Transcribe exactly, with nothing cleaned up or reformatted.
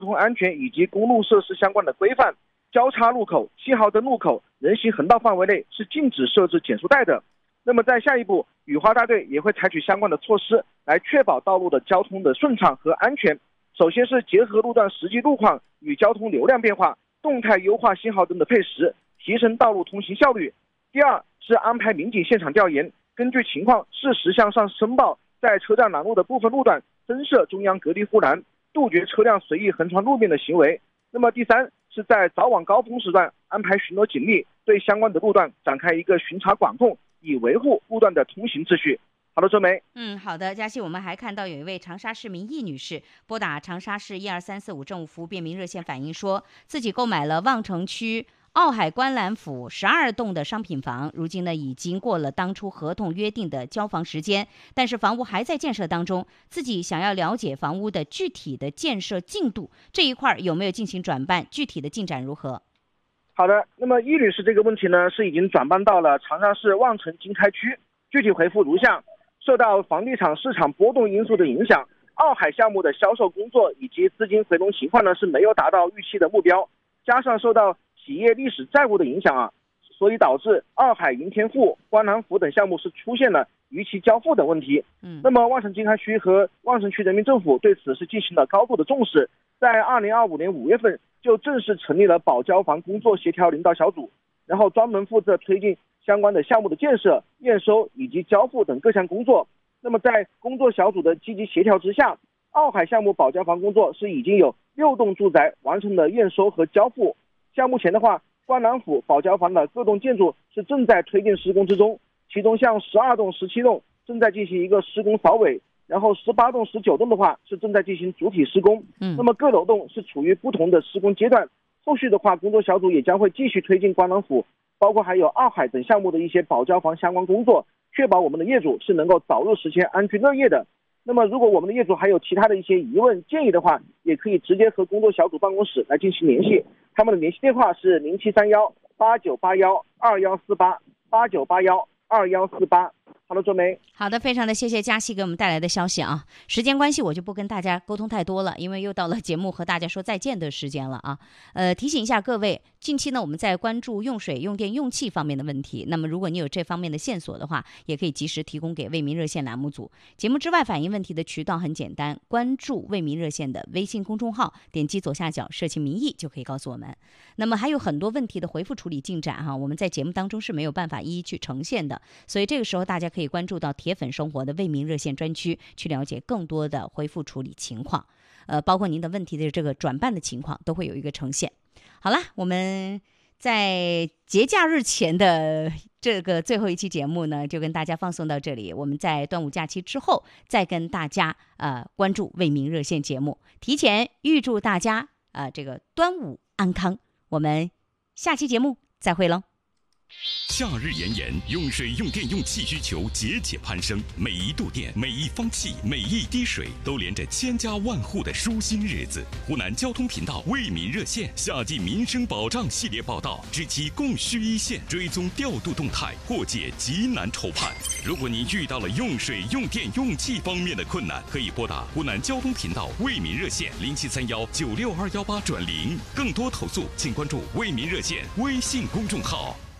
通安全以及公路设施相关的规范，交叉路口、信号灯路口、人行横道范围内是禁止设置减速带的。那么在下一步，雨花大队也会采取相关的措施来确保道路的交通的顺畅和安全。首先是结合路段实际路况与交通流量变化，动态优化信号灯的配时，提升道路通行效率。第二是安排民警现场调研，根据情况适时向上申报在车站拦路的部分路段增设中央隔离护栏，杜绝车辆随意横穿路面的行为。那么第三是在早晚高峰时段安排巡逻警力对相关的路段展开一个巡查管控，以维护路段的通行秩序。好的，周梅。 嗯，好的，嘉熙，我们还看到有一位长沙市民易女士拨打长沙市一二三四五政务服务便民热线反映说，自己购买了望城区奥海观澜府十二栋的商品房，如今呢已经过了当初合同约定的交房时间，但是房屋还在建设当中，自己想要了解房屋的具体的建设进度，这一块有没有进行转办，具体的进展如何？ 好的，那么易女士这个问题呢是已经转办到了长沙市望城经开区，具体回复如下：受到房地产市场波动因素的影响，奥海项目的销售工作以及资金回笼情况呢是没有达到预期的目标，加上受到企业历史债务的影响啊，所以导致奥海云天赋、观澜府等项目是出现了逾期交付等问题。嗯，那么望城经开区和望城区人民政府对此是进行了高度的重视，在二零二五年五月份就正式成立了保交房工作协调领导小组，然后专门负责推进相关的项目的建设、验收以及交付等各项工作。那么在工作小组的积极协调之下，奥海项目保交房工作是已经有六栋住宅完成了验收和交付。像目前的话，观澜府保交房的各栋建筑是正在推进施工之中，其中像十二栋、十七栋正在进行一个施工扫尾，然后十八栋、十九栋的话是正在进行主体施工。嗯，那么各楼栋是处于不同的施工阶段。后续的话，工作小组也将会继续推进观澜府，包括还有奥海等项目的一些保交房相关工作，确保我们的业主是能够早日实现安居乐业的。那么如果我们的业主还有其他的一些疑问建议的话，也可以直接和工作小组办公室来进行联系，他们的联系电话是零七三幺八九八幺二幺四八八九八幺二幺四八。好的，卓梅。 好的，非常的谢谢嘉熙给我们带来的消息啊。时间关系，我就不跟大家沟通太多了，因为又到了节目和大家说再见的时间了啊。呃，提醒一下各位，近期呢我们在关注用水、用电、用气方面的问题。那么如果你有这方面的线索的话，也可以及时提供给为民热线栏目组。节目之外反映问题的渠道很简单，关注为民热线的微信公众号，点击左下角社情民意就可以告诉我们。那么还有很多问题的回复处理进展哈、啊，我们在节目当中是没有办法一一去呈现的，所以这个时候大家可以关注到铁粉生活的为民热线专区，去了解更多的回复处理情况，呃，包括您的问题的这个转办的情况都会有一个呈现。好了，我们在节假日前的这个最后一期节目呢，就跟大家放送到这里。我们在端午假期之后再跟大家呃关注为民热线节目，提前预祝大家呃这个端午安康。我们下期节目再会喽。 夏日炎炎，用水、用电、用气需求节节攀升，每一度电、每一方气、每一滴水，都连着千家万户的舒心日子。湖南交通频道为民热线夏季民生保障系列报道，知其供需一线，追踪调度动态，破解急难愁盼。如果您遇到了用水、用电、用气方面的困难，可以拨打湖南交通频道为民热线零七三幺九六二幺八转零。更多投诉，请关注为民热线微信公众号。